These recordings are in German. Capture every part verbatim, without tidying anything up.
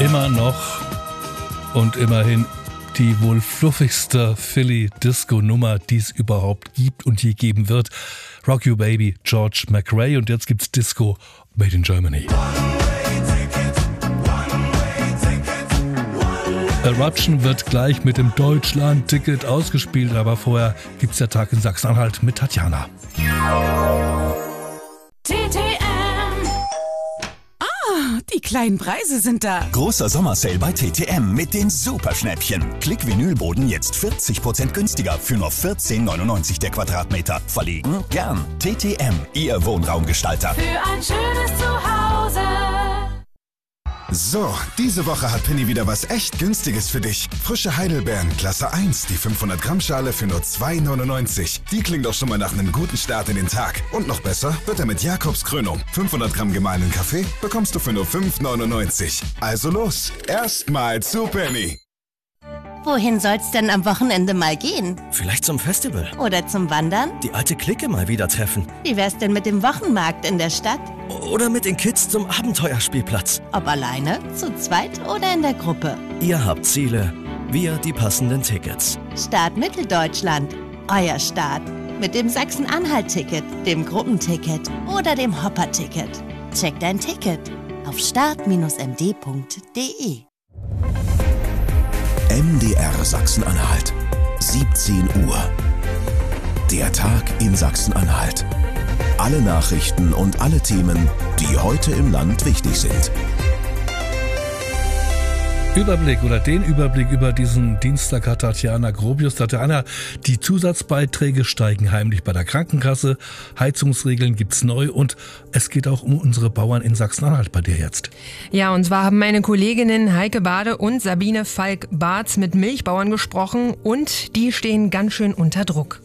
Immer noch und immerhin die wohl fluffigste Philly-Disco-Nummer, die es überhaupt gibt und je geben wird. Rock You Baby, George McRae. Und jetzt gibt's Disco Made in Germany. Eruption wird gleich mit dem Deutschland-Ticket ausgespielt, aber vorher gibt's der Tag in Sachsen-Anhalt mit Tatjana. T T M. Ah, die kleinen Preise sind da. Großer Sommersale bei T T M mit den Superschnäppchen. Klick-Vinylboden jetzt vierzig Prozent günstiger für nur vierzehn neunundneunzig der Quadratmeter. Verlegen? Gern. T T M, Ihr Wohnraumgestalter. Für ein schönes Zuhause. So, diese Woche hat Penny wieder was echt Günstiges für dich. Frische Heidelbeeren, Klasse eins, die fünfhundert Gramm Schale für nur zwei neunundneunzig. Die klingt doch schon mal nach einem guten Start in den Tag. Und noch besser wird er mit Jakobs Krönung. fünfhundert Gramm gemahlenen Kaffee bekommst du für nur fünf neunundneunzig. Also los, erstmal zu Penny. Wohin soll's denn am Wochenende mal gehen? Vielleicht zum Festival. Oder zum Wandern? Die alte Clique mal wieder treffen. Wie wär's denn mit dem Wochenmarkt in der Stadt? Oder mit den Kids zum Abenteuerspielplatz. Ob alleine, zu zweit oder in der Gruppe. Ihr habt Ziele, wir die passenden Tickets. Start Mitteldeutschland. Euer Start. Mit dem Sachsen-Anhalt-Ticket, dem Gruppenticket oder dem Hopper-Ticket. Check dein Ticket auf start Bindestrich m d Punkt d e. M D R Sachsen-Anhalt. siebzehn Uhr. Der Tag in Sachsen-Anhalt. Alle Nachrichten und alle Themen, die heute im Land wichtig sind. Überblick oder den Überblick über diesen Dienstag hat Tatjana Grobius. Tatjana, die Zusatzbeiträge steigen heimlich bei der Krankenkasse, Heizungsregeln gibt's neu und es geht auch um unsere Bauern in Sachsen-Anhalt bei dir jetzt. Ja, und zwar haben meine Kolleginnen Heike Bade und Sabine Falk-Barz mit Milchbauern gesprochen und die stehen ganz schön unter Druck.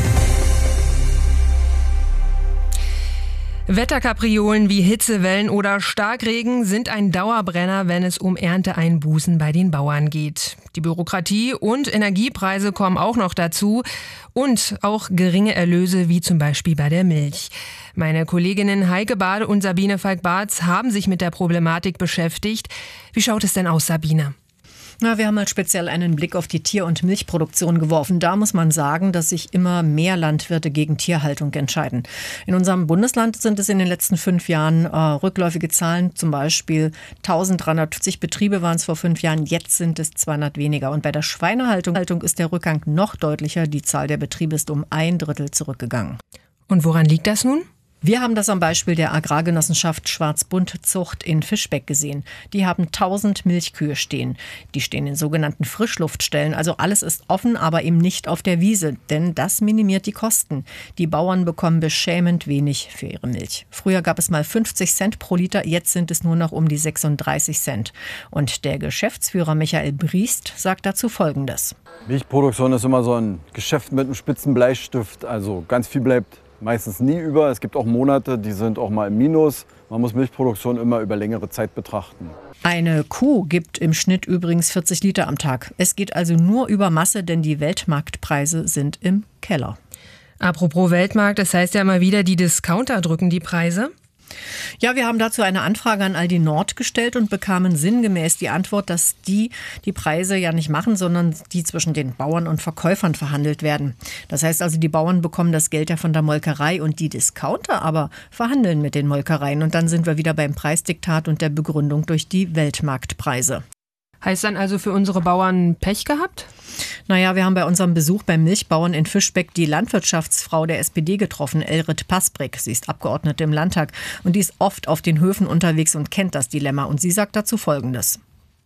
Wetterkapriolen wie Hitzewellen oder Starkregen sind ein Dauerbrenner, wenn es um Ernteeinbußen bei den Bauern geht. Die Bürokratie und Energiepreise kommen auch noch dazu und auch geringe Erlöse wie zum Beispiel bei der Milch. Meine Kolleginnen Heike Bade und Sabine Falk-Barz haben sich mit der Problematik beschäftigt. Wie schaut es denn aus, Sabine? Na, wir haben halt speziell einen Blick auf die Tier- und Milchproduktion geworfen. Da muss man sagen, dass sich immer mehr Landwirte gegen Tierhaltung entscheiden. In unserem Bundesland sind es in den letzten fünf Jahren äh, rückläufige Zahlen. Zum Beispiel eintausenddreihundertfünfzig Betriebe waren es vor fünf Jahren. Jetzt sind es zweihundert weniger. Und bei der Schweinehaltung ist der Rückgang noch deutlicher. Die Zahl der Betriebe ist um ein Drittel zurückgegangen. Und woran liegt das nun? Wir haben das am Beispiel der Agrargenossenschaft Schwarzbundzucht in Fischbeck gesehen. Die haben tausend Milchkühe stehen. Die stehen in sogenannten Frischluftstellen. Also alles ist offen, aber eben nicht auf der Wiese. Denn das minimiert die Kosten. Die Bauern bekommen beschämend wenig für ihre Milch. Früher gab es mal fünfzig Cent pro Liter. Jetzt sind es nur noch um die sechsunddreißig Cent. Und der Geschäftsführer Michael Briest sagt dazu Folgendes. Milchproduktion ist immer so ein Geschäft mit einem spitzen Bleistift. Also ganz viel bleibt meistens nie über. Es gibt auch Monate, die sind auch mal im Minus. Man muss Milchproduktion immer über längere Zeit betrachten. Eine Kuh gibt im Schnitt übrigens vierzig Liter am Tag. Es geht also nur über Masse, denn die Weltmarktpreise sind im Keller. Apropos Weltmarkt, das heißt ja immer wieder, die Discounter drücken die Preise. Ja, wir haben dazu eine Anfrage an Aldi Nord gestellt und bekamen sinngemäß die Antwort, dass die die Preise ja nicht machen, sondern die zwischen den Bauern und Verkäufern verhandelt werden. Das heißt also, die Bauern bekommen das Geld ja von der Molkerei und die Discounter aber verhandeln mit den Molkereien. Und dann sind wir wieder beim Preisdiktat und der Begründung durch die Weltmarktpreise. Heißt dann also für unsere Bauern Pech gehabt? Naja, wir haben bei unserem Besuch beim Milchbauern in Fischbeck die Landwirtschaftsfrau der S P D getroffen, Elrit Pasbrick. Sie ist Abgeordnete im Landtag und die ist oft auf den Höfen unterwegs und kennt das Dilemma. Und sie sagt dazu Folgendes.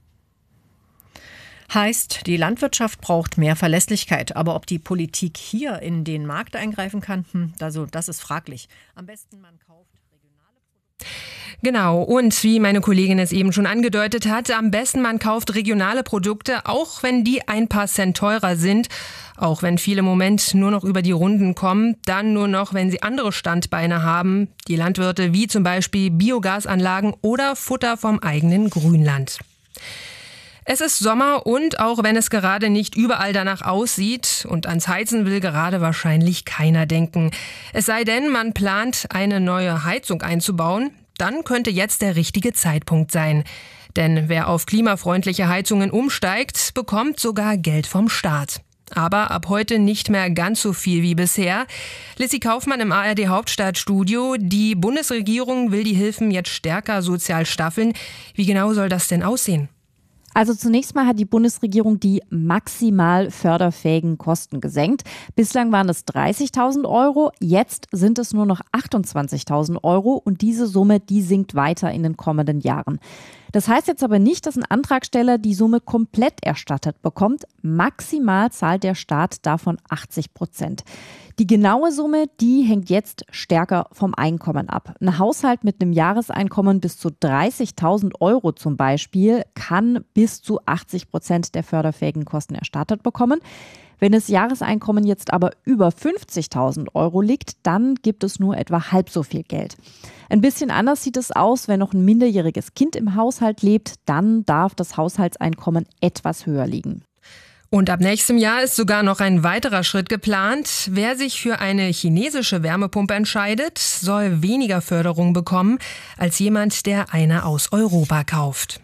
Heißt, die Landwirtschaft braucht mehr Verlässlichkeit. Aber ob die Politik hier in den Markt eingreifen kann, hm, also das ist fraglich. Am besten man kauft regionale Produkte. Genau, und wie meine Kollegin es eben schon angedeutet hat, am besten man kauft regionale Produkte, auch wenn die ein paar Cent teurer sind, auch wenn viele im Moment nur noch über die Runden kommen, dann nur noch, wenn sie andere Standbeine haben, die Landwirte wie zum Beispiel Biogasanlagen oder Futter vom eigenen Grünland. Es ist Sommer und auch wenn es gerade nicht überall danach aussieht und ans Heizen will gerade wahrscheinlich keiner denken. Es sei denn, man plant, eine neue Heizung einzubauen. dann könnte jetzt der richtige Zeitpunkt sein. Denn wer auf klimafreundliche Heizungen umsteigt, bekommt sogar Geld vom Staat. Aber ab heute nicht mehr ganz so viel wie bisher. Lissy Kaufmann im A R D Hauptstadtstudio. Die Bundesregierung will die Hilfen jetzt stärker sozial staffeln. Wie genau soll das denn aussehen? Also zunächst mal hat die Bundesregierung die maximal förderfähigen Kosten gesenkt. Bislang waren es dreißigtausend Euro, jetzt sind es nur noch achtundzwanzigtausend Euro und diese Summe, die sinkt weiter in den kommenden Jahren. Das heißt jetzt aber nicht, dass ein Antragsteller die Summe komplett erstattet bekommt. Maximal zahlt der Staat davon achtzig Prozent. Die genaue Summe, die hängt jetzt stärker vom Einkommen ab. Ein Haushalt mit einem Jahreseinkommen bis zu dreißigtausend Euro zum Beispiel kann bis zu achtzig Prozent der förderfähigen Kosten erstattet bekommen. Wenn das Jahreseinkommen jetzt aber über fünfzigtausend Euro liegt, dann gibt es nur etwa halb so viel Geld. Ein bisschen anders sieht es aus, wenn noch ein minderjähriges Kind im Haushalt lebt, dann darf das Haushaltseinkommen etwas höher liegen. Und ab nächstem Jahr ist sogar noch ein weiterer Schritt geplant. Wer sich für eine chinesische Wärmepumpe entscheidet, soll weniger Förderung bekommen als jemand, der eine aus Europa kauft.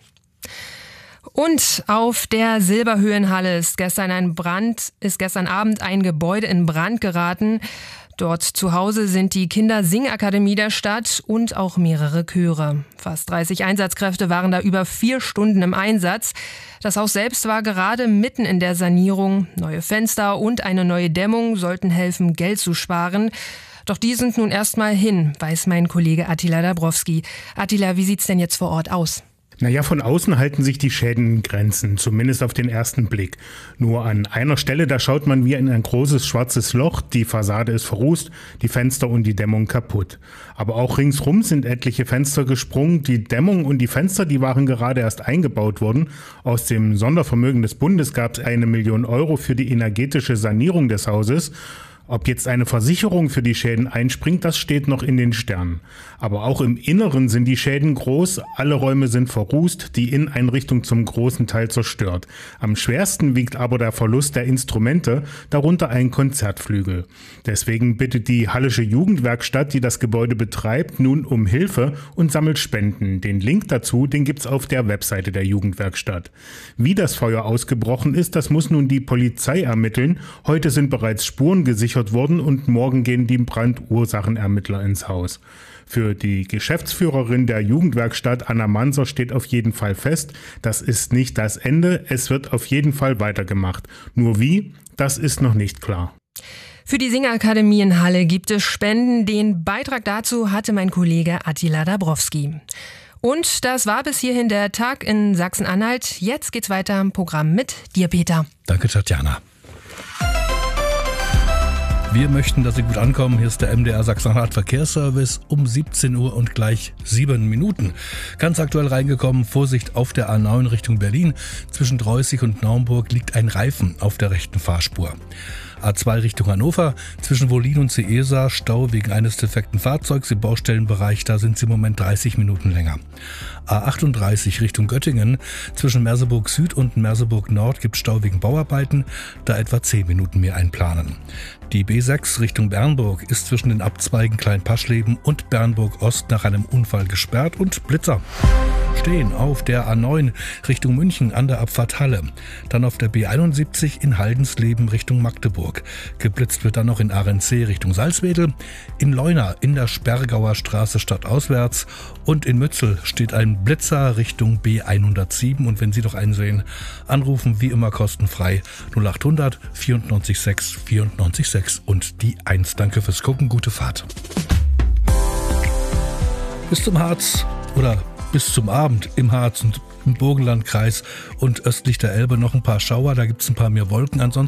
Und auf der Silberhöhenhalle ist gestern ein Brand, ist gestern Abend ein Gebäude in Brand geraten. Dort zu Hause sind die Kindersingakademie der Stadt und auch mehrere Chöre. Fast dreißig Einsatzkräfte waren da über vier Stunden im Einsatz. Das Haus selbst war gerade mitten in der Sanierung. Neue Fenster und eine neue Dämmung sollten helfen, Geld zu sparen. Doch die sind nun erstmal hin, weiß mein Kollege Attila Dabrowski. Attila, wie sieht's denn jetzt vor Ort aus? Naja, von außen halten sich die Schäden in Grenzen, zumindest auf den ersten Blick. Nur an einer Stelle, da schaut man wie in ein großes schwarzes Loch, die Fassade ist verrußt, die Fenster und die Dämmung kaputt. Aber auch ringsrum sind etliche Fenster gesprungen, die Dämmung und die Fenster, die waren gerade erst eingebaut worden. Aus dem Sondervermögen des Bundes gab es eine Million Euro für die energetische Sanierung des Hauses. Ob jetzt eine Versicherung für die Schäden einspringt, das steht noch in den Sternen. Aber auch im Inneren sind die Schäden groß, alle Räume sind verrußt, die Inneneinrichtung zum großen Teil zerstört. Am schwersten wiegt aber der Verlust der Instrumente, darunter ein Konzertflügel. Deswegen bittet die Hallische Jugendwerkstatt, die das Gebäude betreibt, nun um Hilfe und sammelt Spenden. Den Link dazu, den gibt's auf der Webseite der Jugendwerkstatt. Wie das Feuer ausgebrochen ist, das muss nun die Polizei ermitteln. Heute sind bereits Spuren gesichert worden und morgen gehen die Brandursachenermittler ins Haus. Für die Geschäftsführerin der Jugendwerkstatt, Anna Manser, steht auf jeden Fall fest, das ist nicht das Ende, es wird auf jeden Fall weitergemacht. Nur wie, das ist noch nicht klar. Für die Singakademie in Halle gibt es Spenden. Den Beitrag dazu hatte mein Kollege Attila Dabrowski. Und das war bis hierhin der Tag in Sachsen-Anhalt. Jetzt geht's weiter im Programm mit dir, Peter. Danke, Tatjana. Wir möchten, dass Sie gut ankommen. Hier ist der M D R Sachsen-Anhalt Verkehrsservice um siebzehn Uhr und gleich sieben Minuten. Ganz aktuell reingekommen, Vorsicht auf der A neun Richtung Berlin. Zwischen Dreußig und Naumburg liegt ein Reifen auf der rechten Fahrspur. A zwei Richtung Hannover, zwischen Wollin und Seesa, Stau wegen eines defekten Fahrzeugs im Baustellenbereich, da sind sie im Moment dreißig Minuten länger. A achtunddreißig Richtung Göttingen, zwischen Merseburg Süd und Merseburg Nord gibt Stau wegen Bauarbeiten, da etwa zehn Minuten mehr einplanen. Die B sechs Richtung Bernburg ist zwischen den Abzweigen Kleinpaschleben und Bernburg Ost nach einem Unfall gesperrt und Blitzer stehen auf der A neun Richtung München an der Abfahrt Halle. Dann auf der B einundsiebzig in Haldensleben Richtung Magdeburg. Geblitzt wird dann noch in Ahrensee Richtung Salzwedel, in Leuna in der Sperrgauer Straße stadtauswärts und in Mützel steht ein Blitzer Richtung B hundertsieben. Und wenn Sie doch einen sehen, anrufen wie immer kostenfrei null achthundert vierundneunzig sechs vierundneunzig sechs und die eins. Danke fürs Gucken, gute Fahrt. Bis zum Harz oder bis zum Abend im Harz und im Burgenlandkreis und östlich der Elbe noch ein paar Schauer, da gibt es ein paar mehr Wolken. Ansonsten